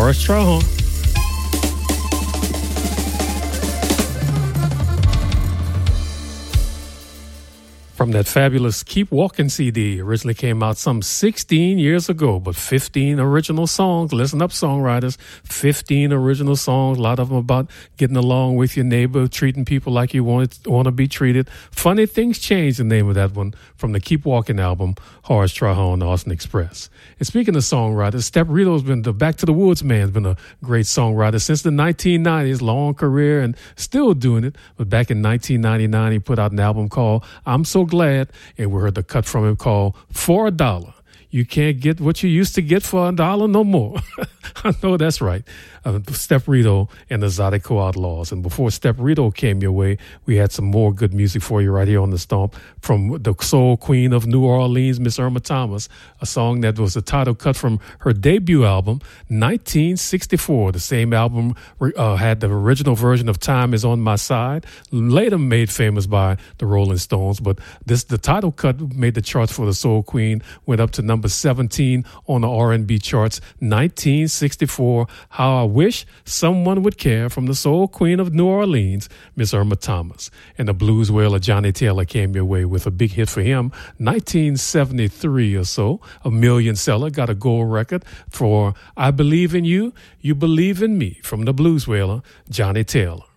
Horace Trahan. From that fabulous Keep Walking CD, originally came out some 16 years ago, but 15 original songs. Listen up, songwriters. 15 original songs, a lot of them about getting along with your neighbor, treating people like you want to be treated. Funny Things Change, the name of that one, from the Keep Walking album, Horace Trahan, the Austin Express. And speaking of songwriters, Step Rito's been the Back to the Woods man's been a great songwriter since the 1990s, long career and still doing it. But back in 1999, he put out an album called I'm So Glad, and we heard the cut from him called For a Dollar. You can't get what you used to get for $1 no more. I know that's right. Step Rito and the Zydeco Outlaws. And before Step Rito came your way, we had some more good music for you right here on the Stomp from the soul queen of New Orleans, Miss Irma Thomas, a song that was the title cut from her debut album, 1964. The same album had the original version of Time Is On My Side, later made famous by the Rolling Stones. But the title cut made the charts for the soul queen, went up to number 17 on the R&B charts, 1964. How I Wish Someone Would Care, from the soul queen of New Orleans, Miss Irma Thomas. And the blues wailer Johnny Taylor came your way with a big hit for him, 1973 or so, a million seller, got a gold record for I Believe in You, You Believe in Me, from the blues wailer Johnny Taylor.